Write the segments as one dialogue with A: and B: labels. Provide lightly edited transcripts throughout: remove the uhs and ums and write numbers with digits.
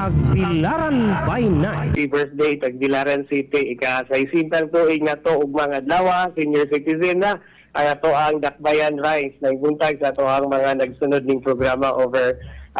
A: Tagbilaran by Night.
B: Happy birthday, Tagbilaran City. Ika sa isintang tuig na to, ug mga adlaw, senior citizen na, ang ato ang Dakbayan Rice. Nagbuntag sa ato ang mga nagsunod ning programa over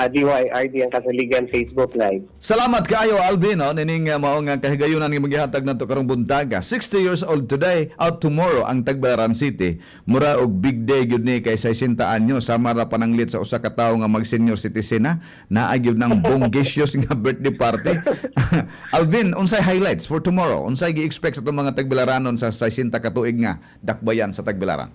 B: DYRD ang Kasaligan Facebook Live.
C: Salamat kaayo Alvin no nining mao nga kahigayunan nga magihatag nato karong buntaga. 60 years old today, out tomorrow ang Tagbilaran City. Mura og big day gyud ni kay 60 anyo sama ra pananglit sa usa ka tawo nga mag senior citizen na naa gyud nang bonggisious nga birthday party. Alvin, unsay highlights for tomorrow? Unsay gi-expect sa itong mga Tagbilaranon sa 60 ka tuig nga dakbayan sa Tagbilaran?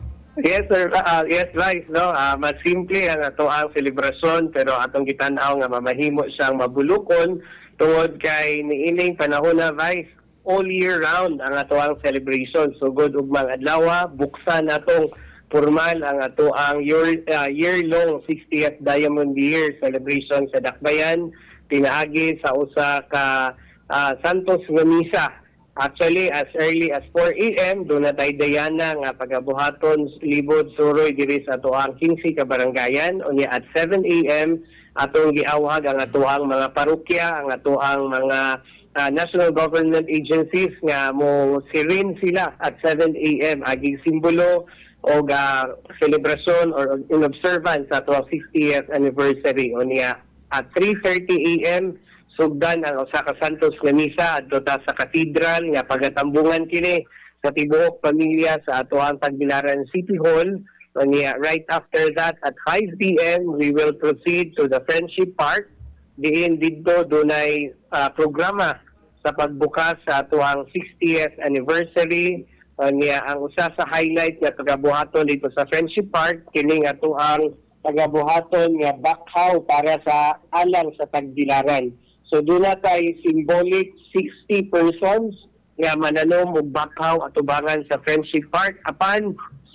B: Yes, sir. Yes, right. No? Mas simple ang ato ang selebrasyon pero atong gitanaw nga mamahimo siyang mabulukon tungod kay niining panahon na Vice all year round ang ato ang celebration. So good ug mga adlaw, buksan atong formal ang ato ang year-long 60th Diamond Year celebration sa Dakbayan pinaagi sa usa ka Santos nga misa. Actually, as early as 4 a.m., doon na tayo dayana nga pagabuhaton libod suroy diri sa ato ang 15 ka barangayan. Unya at 7 a.m., atong giawhag ang ato ang mga parokya, ang ato ang mga national government agencies nga mo sirin sila at 7 a.m. aging simbolo o celebration or in observance sa ato ang 60th anniversary. Unya at 3:30 a.m., sugdan ang usa ka Santos nga misa adto ta sa katedral nga pagatambungan kini sa tibuok pamilya sa ato ang Tagbilaran City Hall. And right after that at 5 p.m. we will proceed to the Friendship Park. Diin didto dunay programa sa pagbukas sa ato ang 60th anniversary. And ang usa sa highlight nga pagabuhaton dito sa Friendship Park kini nga ato ang pagabuhaton nga bakhaw para sa alang sa Tagbilaran. So doon na tayo symbolic 60 persons nga mananom og bakhaw atubangan sa Friendship Park. Apan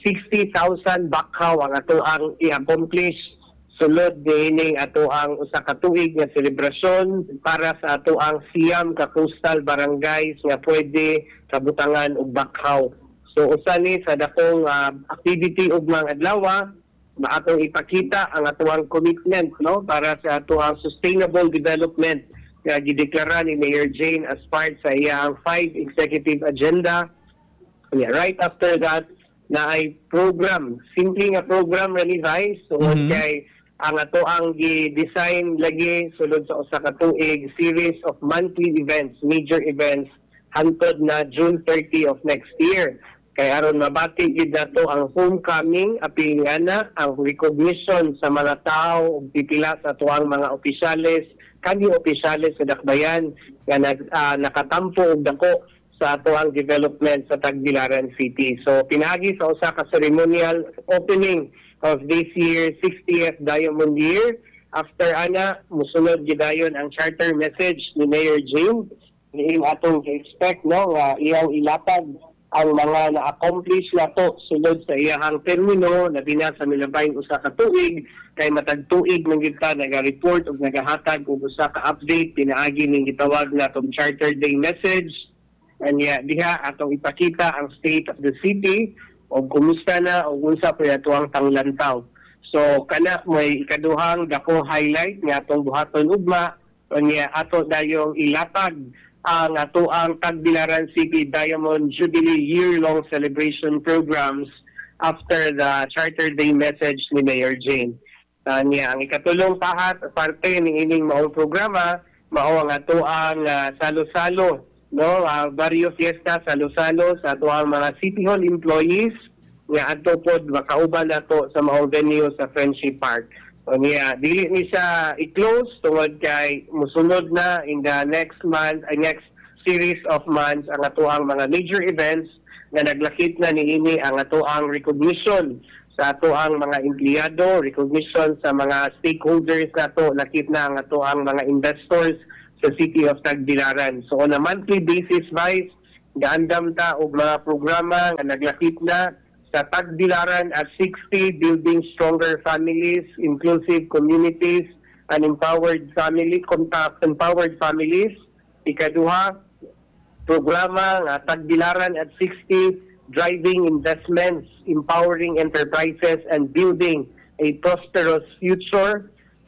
B: 60,000 bakhaw ang ato ang i-accomplish sulod diining ato ang usa ka tuig nga selebrasyon para sa ato ang siyam ka coastal barangays nga pwede kabutangan og bakhaw. So usa ni sa dakong activity og mga adlaw atong ipakita ang ato ang commitment no para sa ato ang sustainable development nga gideklara ni Mayor Jane as part sa iyang 5 executive agenda. Right after that, na ay program, simple nga program really Vice, so kay ang ato ang gi-design lagi sulod sa usa ka tuig series of monthly events, major events hangtod na June 30 of next year. Kay aron mabati gid nato ang homecoming apil nga ang recognition sa mga tao ug pipila sa tuang mga opisyales kanhi opisyales sa Dakbayan nga nakatampo og dako sa atoang development sa Tagbilaran City. So pinagi sa usa ka ceremonial opening of this year 60th Diamond Year. After ana musunod gidayon ang charter message ni Mayor Jane ni atong expect no nga iyaw ilatag ang mga na-accomplish nato sulod sa iyahang termino na bina sa milabayng usa ka tuig kay matag tuig man gid ta naga-report ug nagahatag og usa ka update pinaagi ning gitawag natong Charter Day message. And diha atong ipakita ang state of the city og kumusta na og unsa pa ato ang tanglantaw. So kana may ikaduhang dako highlight nga atong buhaton ugma unya ato dayong ilatag ang ato ang Tagbilaran City Diamond Jubilee year-long celebration programs after the Charter Day message ni Mayor Jane. Ang ikatulong pahat parte ni ining maong programa mao ang ato ang salo-salo no barrio fiesta salo-salo sa ato ang mga City Hall employees nga adto pod makauban nato sa maong venue sa Friendship Park. Dili ni siya i-close tungod kay musunod na in the next series of months ang ato ang mga major events nga naglakip na niini ang ato ang recognition sa ato ang mga empleyado, recognition sa mga stakeholders nato, lakip na ang ato ang mga investors sa City of Tagbilaran. So on a monthly basis, Vice, gaandam ta og mga programa nga naglakip na sa Tagbilaran at 60 building stronger families, inclusive communities, and empowered families. Ikaduha, programa nga Tagbilaran at 60 driving investments, empowering enterprises, and building a prosperous future.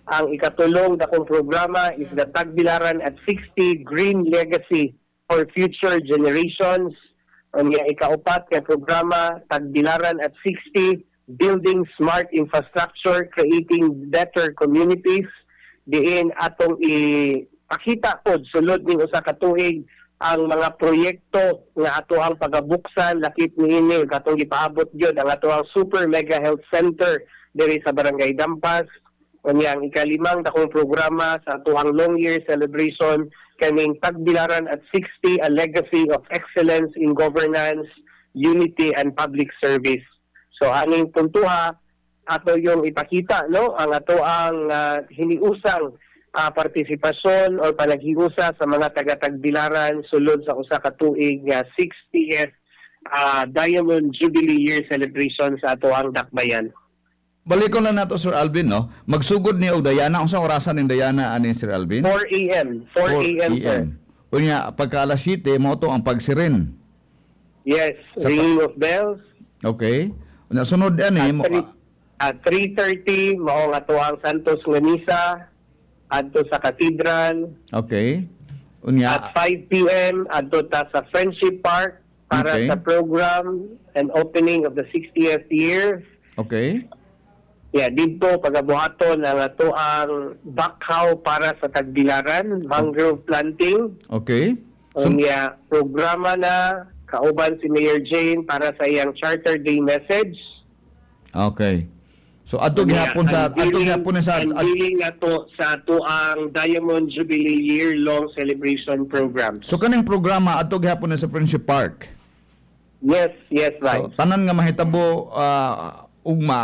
B: ang ikatulong dakong programa is the Tagbilaran at 60 Green Legacy for Future Generations. Ang ikaupat nga programa, Tagbilaran at 60 Building Smart Infrastructure, Creating Better Communities. Diin atong ipakita po sulod ning usa ka tuig ang mga proyekto nga ato ang pagabuksan lakip niini katong gipaabot gyud ang ato ang Super Mega Health Center diri sa Barangay Dampas. Ang ikalimang dakong programa sa atuang long year celebration kaning Tagbilaran at 60, a legacy of excellence in governance, unity, and public service. So aning puntuha, ato yung ipakita, no, ang ato ang hiniusang partisipasyon o panaghiusa sa mga taga-Tagbilaran sulod sa usa ka tuig nga 60th Diamond Jubilee Year celebration sa ato ang dakbayan.
C: Balik ko lang nato, Sir Alvin, no? Magsugod ni og Dayana. Kung sa orasan ng Dayana, ani, Sir Alvin?
B: 4 a.m. 4 a.m.
C: Unya, pagka alas 7, mo to ang pagsirin.
B: Yes, ringing of bells.
C: Okay. Unya, sunod yan
B: At 3:30, mao nga to ang Santos nga Misa, adto sa Cathedral.
C: Okay. Unya,
B: at 5 p.m., adto ta sa Friendship Park para sa program and opening of the 60th year.
C: Okay.
B: Yeah, dito pagabuhaton ang ato ang bakhaw para sa Tagbilaran, mangrove planting.
C: Okay.
B: So, programa na kauban si Mayor Jane para sa iyang Charter Day message.
C: Okay. So adto gihapon sa
B: unveiling nato sa ato ang Diamond Jubilee Year Long Celebration Program.
C: So kaning programa adto gihapon na sa Friendship Park.
B: Yes, right.
C: So tanan nga mahitabo ugma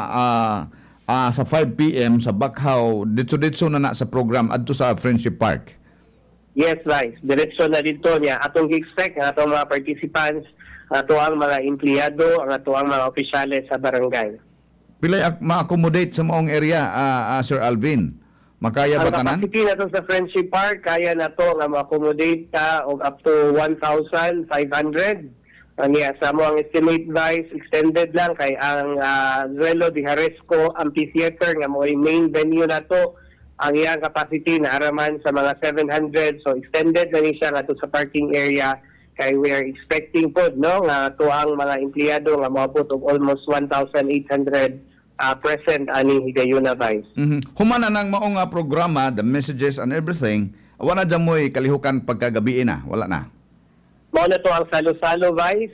C: sa 5 p.m. sa Bakhaw, ditso na sa program adto sa Friendship Park.
B: Yes, right. Diretso na dito niya. Atong expect ang atong mga participants, ato ang mga empleyado, ang ato ang mga opisyales sa barangay.
C: Pilay ma-accommodate sa maong area, Sir Alvin? Makaya ba tanan?
B: Ang capacity na sa Friendship Park, kaya na to nga ma-accommodate ka og up to 1,500. Sa mo ang estimate Vice, extended lang kay ang Zuelo de Jaresco Amphitheater nga mo main venue na to, ang iyang capacity na araman sa mga 700, so extended na ni siya nga sa parking area kay we are expecting po no nga to ang mga empleyado nga moabot og almost 1,800 present aning higayuna Vice.
C: Humana nang maong programa, the messages and everything, wala dyan mo'y kalihukan pagkagabi na, wala na.
B: Mao na to ang salo-salo Vice.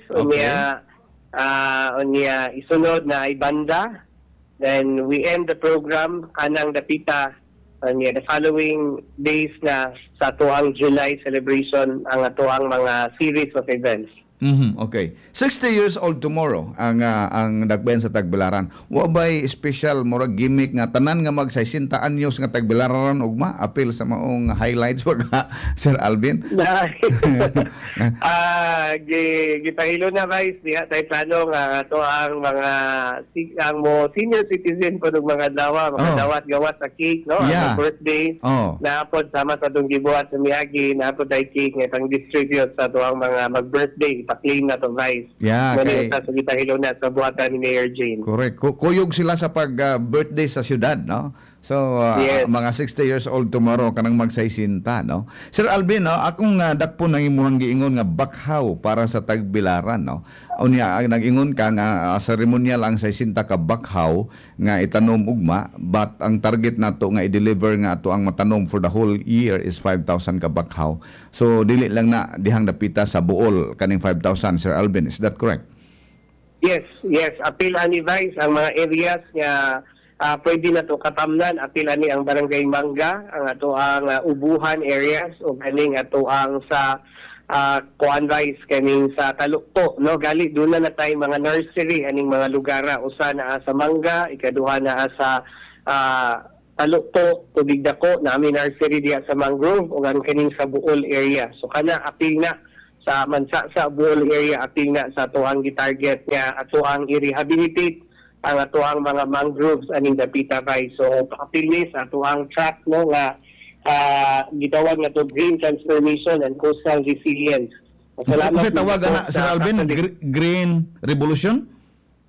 B: Unya isunod na ay banda. Then we end the program kanang dapita the following days na sa atuang July celebration ang atuang mga series of events.
C: Okay. 60 years old tomorrow ang dagbayan sa Tagbilaran. Wa bay special murag gimmick nga tanan nga mag 60 anyos nga Tagbilaran ugma apil sa maong highlights wag Sir Alvin.
B: Gipahilo na Vice diha tay plano nga ato ang mga ang mo senior citizen ko mga dawat-gawat sa cake no ang birthday na pod sama sa tong gibuhat sa miagi na pod ay cake nga pang distribute sa ato ang mga mag-birthday pa-claim na to Vice.
C: Okay.
B: Sa gitahilo na sa buhatan ni Mayor Jane.
C: Correct. Kuyog sila sa pag-birthday sa syudad, no? So, mga 60 years old tomorrow kanang magsaysinta, no? Sir Alvin, no? Akong dakpo nang imuhang giingon nga bakhaw para sa Tagbilaran, no? Unya, nag-ingon ka nga ceremonial ang 60 ka bakhaw nga itanom ugma, but ang target nato nga i-deliver nga ato ang matanom for the whole year is 5,000 ka bakhaw. So, dili lang na dihang dapita sa buol kaning 5,000, Sir Alvin. Is that correct?
B: Yes. Apil ani Vice ang mga areas nga pwede na to katamnan. Apil ani ang Barangay Mangga, ang ato ang ubuhan areas o kaning ato ang sa Kuan Vice kaning sa Talukto no gali doon na tay mga nursery aning mga lugara usa na sa Mangga, ikaduha na sa Talukto, Tubig Dako nami nursery diya sa Mangrove o kaning sa Buol area. So kana apil na sa Mansa sa Buol area, apil na sa atuang gitarget nga atuang i-rehabilitate ang atuang mga mangroves aning dapita Vice. So apil ni sa atuang track no nga gitawag na to Green Transformation and Coastal Resilience.
C: Salamat tawag na Sir Alvin, Green Revolution?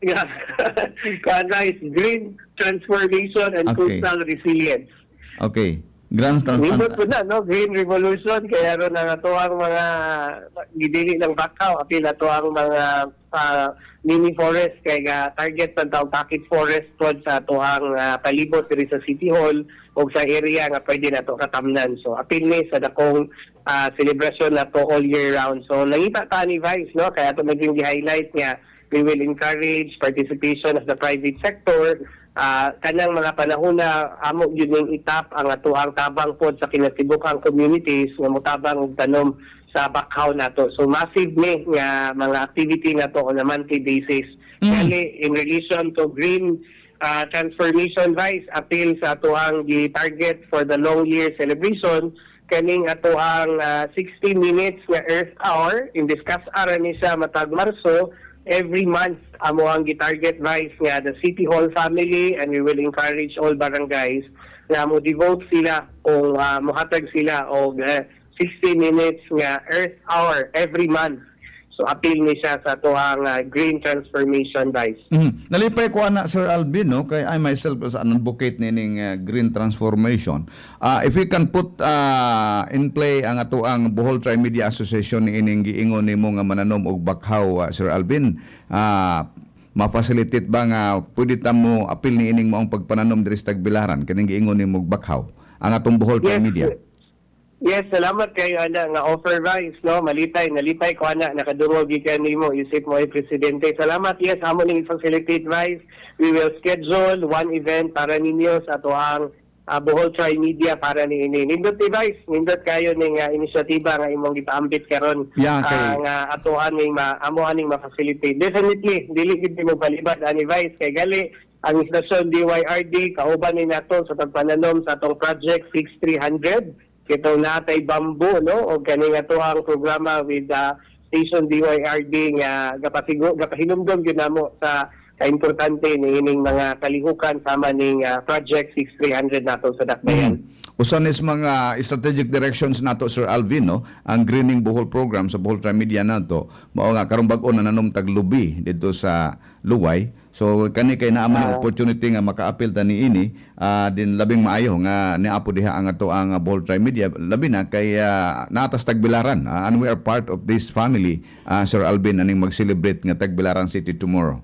B: Yeah. Kuan Vice, green transformation and
C: Okay.
B: coastal resilience.
C: Okay. Grand
B: Nimot po na, no? Green Revolution, kaya ron na ito ang mga gidili ng bakaw, apil na ito ang mga mini forest, kaya target sa tawag pocket forest po sa ito ang palibot diri sa City Hall o sa area nga pwede na ito katamnan. So, apil ni sa dakong celebration na ito all year round. So, nangita ta ni Vice, no? Kaya ito naging highlight niya, we will encourage participation of the private sector. Kanang mga panahon na amo yun yung itap ang atuang tabang pod sa kinatibukang communities nga motabang og tanom sa bakhaw nato. So massive ni nga mga activity nato on a monthly basis. Kali in relation to green transformation Vice, appeal sa atuang gi-target for the long year celebration kaning atuang 60 minutes nga Earth Hour in discuss ara ni siya matag Marso. Every month, amo ang gitarget Vice nga the City Hall family, and we will encourage all barangays na mo devote sila o mohatag sila og 60 minutes nga Earth Hour every month. So appeal ni siya sa tuang green transformation Vice.
C: Nalipay ko ana Sir Alvin, no, kay I myself as an advocate nining green transformation. If we can put in play ang atuang Bohol Tri-Media Association ni ining giingon nimo nga mananom og bakhaw, Sir Alvin, ma-facilitate ba nga pwede ta mo appeal ni ining maong pagpananom diri sa Tagbilaran kaning giingon nimo og bakhaw ang atong Bohol Tri-Media?
B: Yes, salamat kayo ana nga offer Vice, no, nalipay ko ana nakadungog gikan nimo isip mo ay presidente. Salamat. Yes, amo ning facilitate Vice. We will schedule one event para ninyo sa atuang Bohol Tri-Media para ni ini. Nindot ni Vice, nindot kayo ning inisyatiba nga imong gipaambit karon nga atuan ning amo aning ma-facilitate. Definitely dili gid mo balibad ani Vice kay gali ang istasyon DYRD kauban ni nato sa pagpananom sa atong project 6300. Kito natay bamboo, no, o kani nga to ang programa with station DYRD nga gapahinumdom gyud namo sa kaimportante ni ining mga kalihukan sama ning project 6300 nato sa Dakbayan.
C: Usan is mga strategic directions nato Sir Alvin, no, ang Greening Bohol program sa Bohol Tri-Media nato mao nga karong bag-o na nanom taglubi dito sa Luway. So kani kay naa man opportunity nga maka-appeal ta ni ini din labing maayo nga niapo diha ang ato ang Bohol Tri-Media labi na kay naatas Tagbilaran, and we are part of this family, Sir Alvin, aning mag-celebrate nga Tagbilaran City tomorrow.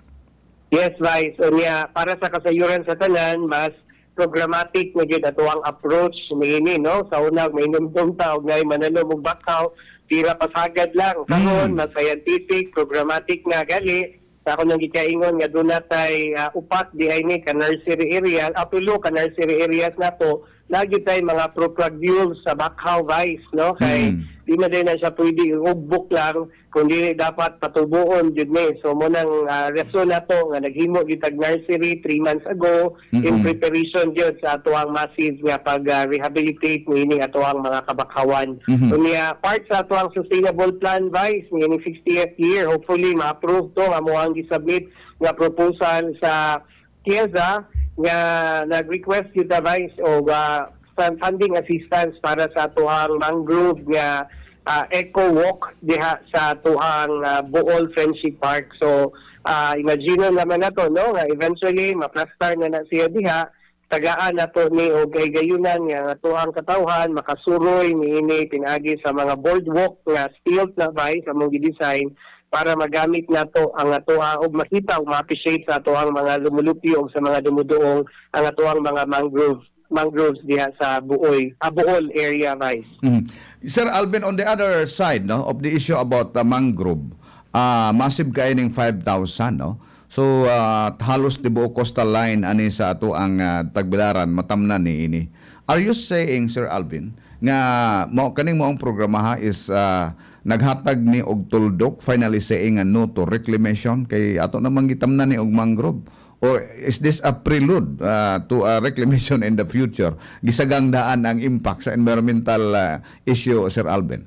B: Yes, Vice. Unya para sa kasayuran sa tanan, mas programmatic na gyud ato ang approach niini, no, sa unang may numdum ta og ngay mananom og bakhaw, tira pasagad lang karon mas scientific, programmatic nga gali. Sa ako nang gikaingon nga doon natay upat di ay ni ka nursery area, apilo ka nursery areas na to, lagi tayo mga propagules sa bakhaw Vice, no? Kay di na din na siya pwede i-book lang, kundi dapat patubuon yun ni. So munang reason na to nga naghimo gitag nursery 3 months ago in preparation yun sa ato ang massive nga pag-rehabilitate ni ato ang mga kabakhawan. So niya part sa ato ang sustainable plan Vice, ni 60th year, hopefully ma-approve to nga mo ang gi-submit nga proposal sa KIESA nga nag-request yung Vice o funding assistance para sa atuhang mangrove nga eco walk diha sa atuhang Bohol Friendship Park. So imagine naman na to, no, nga eventually maplastar na siya diha, tagaan na to ni o gayunan nga atuhang katawhan makasuroy niini pinagi sa mga boardwalk nga stilt na Vice among gi-design para magamit nato ang atoa og makita ug ma-appreciate sa atoang mga lumulupi o sa mga dumuduong ang atoang mga mangroves diha sa Bohol area Vice.
C: Sir Alvin, on the other side, no, of the issue about the mangrove, massive kay ning 5,000, no. So halos tibuok coastal line ani sa ato ang Tagbilaran matamnan ni ini. Are you saying, Sir Alvin, nga kaning moong programa is naghatag ni og tuldok, finally saying no to reclamation kay ato namang gitamnan ni og mangrove? Or is this a prelude to a reclamation in the future? Gisagang daan ang impact sa environmental issue, Sir Alvin?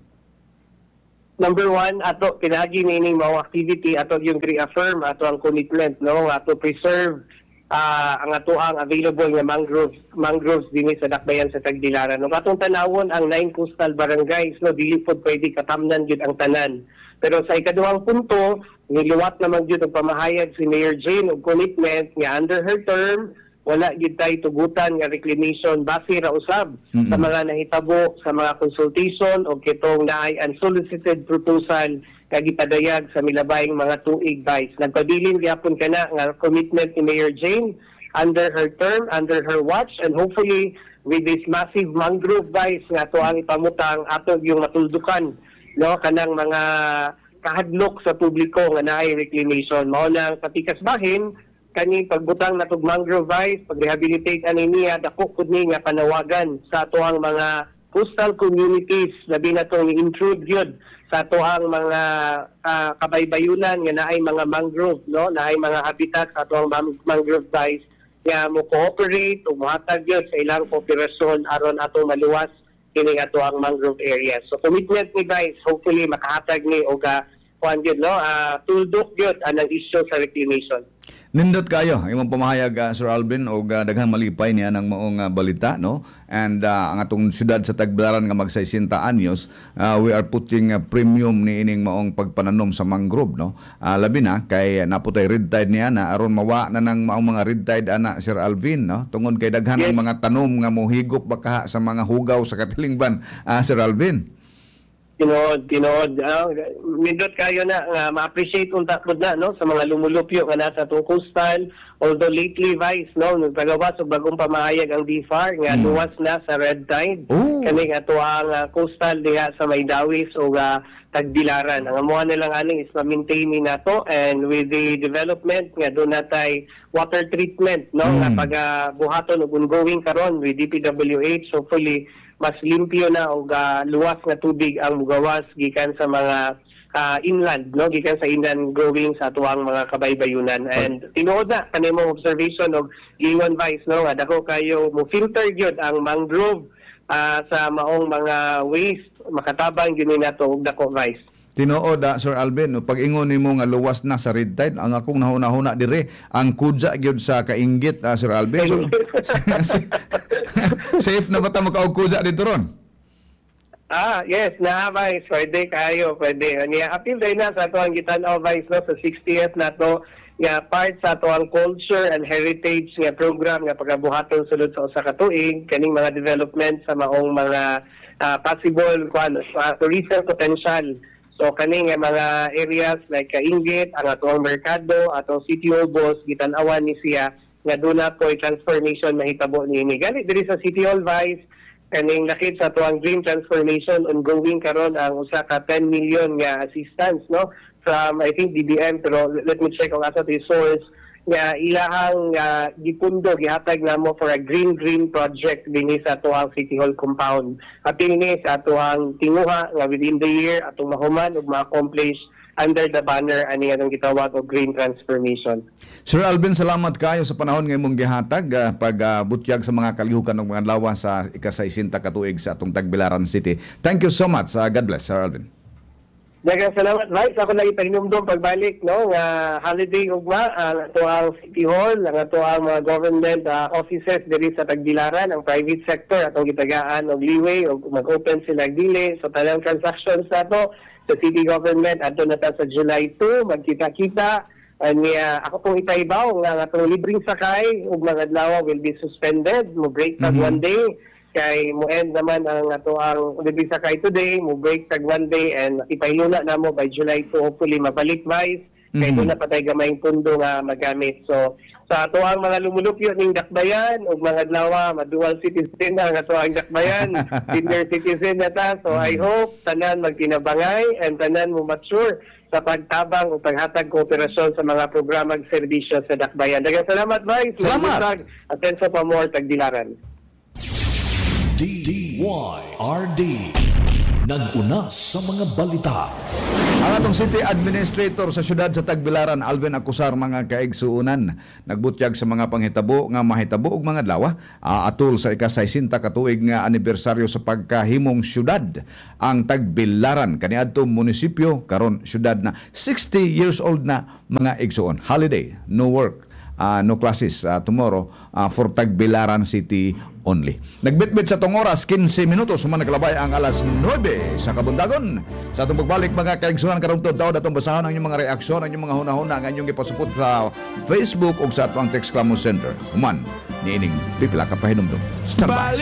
B: Number one, ato pinagi nining mga activity ato yung reaffirm ato ang commitment, no, ato preserve ang ato ang available nga mangroves dinhi sa Dakbayan sa Tagbilaran. No, atong tanawon ang 9 coastal barangays, no, dili pod pwede katamnan gyud ang tanan. Pero sa ikaduhang punto, Niliwat naman yun ang pamahayag si Mayor Jane og commitment nga under her term, wala gid tay tugutan nga reclamation base ra usab sa mga nahitabo sa mga consultation o kitong naay unsolicited proposal nga gipadayag sa milabayng mga tuig vice. Nagpabilin gyapon kana nga commitment ni Mayor Jane under her term, under her watch, and hopefully with this massive mangrove vice nga to ang ipamutang ato yung matuldukan no kanang mga kahadlok sa publiko nga naay reclamation. Mao nang patikas bahin kani pagbutang natog mangrove vice, pag-rehabilitate ani niya, dako pud ni nga panawagan sa atoang mga coastal communities, labi na itong intrude yun sa atoang mga kabaybayunan nga naay mga mangrove, no? Naay mga habitat sa atoang mangrove vice nga mo cooperate o mohatag yun sa ilang kooperasyon aron atong maluwas kini atoang mangrove area. So commitment ni vice, hopefully makahatag ni o kuan yun, no? Tuldok yun anang issue sa reclamation.
C: Nindot kayo imong pamahayag Sir Alvin og daghang malipay niya ng maong balita no, and ang atong syudad sa Tagbilaran nga mag 60 anyos, we are putting a premium ni ining maong pagpananom sa mangrove no. Labi na kay naputay red tide niya na aron mawa na ng maong mga red tide ana Sir Alvin no, tungod kay daghan ang mga tanom nga mohigop baka sa mga hugaw sa katilingban Sir Alvin.
B: Tinood. Nindot kayo na ma-appreciate unta pud na no sa mga lumulupyo nga nasa atong coastal, although lately vice no nagpagawas og bagong pamahayag ang DFAR nga luwas na sa red tide kani ato ang coastal diha sa Maydawis o Tagbilaran. Ang amuhan nilang aning is ma-maintain ni nato, and with the development nga doon natay water treatment no nga pagabuhaton og ongoing karon with DPWH, hopefully mas limpyo na o luwas na tubig ang mugawas gikan sa mga inland, no? Gikan sa inland growing sa atuang mga kabaybayunan. And tinuod na kanimong observation og ingon vice, no? Nga dako kayo mo filter gyud ang mangrove sa maong mga waste, makatabang gyud nato og dako vice.
C: Tinuod Sir Alvin, pag ingon nimo nga luwas na sa red tide, ang akong nahuna-huna dire ang kudya gyud sa kainggit Sir Alvin. So, safe na ba ta makaog kudya dito ron?
B: Yes, vice, pwede kayo, pwede. Niya appeal day na sa atoang gitan-aw vice no sa 60th nato nga part sa atoang culture and heritage nga program nga pagabuhaton sulod sa usa ka tuig kaning mga development sa maong mga possible tourism potential. So kaning mga areas like Kainggit, ang atong merkado, atong City Hall boss, gitan-awan ni siya nga doon na po transformation mahitabo niini. Gani diri sa City Hall vice, kaning nakit sa atong green transformation ongoing karon ang usa ka 10 million nga assistance no from I think DBM, pero let me check kung asa to source nga ilahang gipundo gihatag namo for a green project dinhi sa atoang City Hall compound. Apil ni sa atoang tinguha nga within the year atong mahuman ug ma-accomplish under the banner ani atong gitawag og green transformation.
C: Sir Alvin, salamat kayo sa panahon nga imong gihatag pagbutyag sa mga kalihukan ng mga lawa sa ika-60 ka tuig sa atong Tagbilaran City. Thank you so much. God bless, Sir Alvin.
B: Daghang salamat, Vice. Ako na ipahinumdum pagbalik, no? Holiday ugma, ang ato ang City Hall, ang ato ang mga government offices diri sa Tagbilaran, ang private sector, atong gitagaan og leeway, o mag-open sila dili. So, talang transactions na to sa city government, ato na ta sa July 2, magkita-kita. Ako pong ipaibaw, nga atong libreng sakay, ug mga adlaw will be suspended, mo break tag one day. Kay mo end naman ang ato ang libreng sakay today, mo break tag one day, and ipailuna na mo by July 2 hopefully mabalik Vice kay doon na patay gamayng pundo nga magamit. So sa ato ang mga lumulupyo ning Dakbayan ug mga adlaw madual citizen ang ato ang Dakbayan, senior citizen na ta. So I hope tanan magtinabangay and tanan mo mature sa pagtabang o paghatag kooperasyon sa mga programang serbisyo sa Dakbayan. Daghang salamat Vice.
C: Salamat.
B: Atenso pa more Tagbilaran.
A: DYRD nag-una sa mga balita.
C: Ang atong City Administrator sa syudad sa Tagbilaran, Alvin Acusar, mga kaigsuunan, nagbutyag sa mga panghitabo nga mahitabo og mga adlaw atol sa ika-60 ka tuig nga anibersaryo sa pagkahimong syudad ang Tagbilaran kaniadtong munisipyo karon syudad na 60 years old na, mga igsuon. Holiday, no work, no classes tomorrow for Tagbilaran City only. Nagbitbit sa tong oras 15 minutos human nakalabay ang alas 9 sa Kabundagon. Sa atong pagbalik mga kaigsunan karong tudlaw datong basahan ang inyong mga reaksyon, ang inyong mga hunahuna ang inyong ipasupot sa Facebook ug sa atong text clamor center. Human niining pipila ka pahinumdum. Stand by.